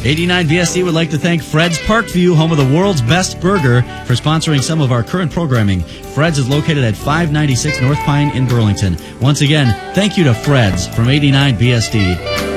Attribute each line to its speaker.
Speaker 1: 89 BSD would like to thank Fred's Parkview, home of the world's best burger, for sponsoring some of our current programming. Fred's is located at 596 North Pine in Burlington. Once again, thank you to Fred's from 89 BSD.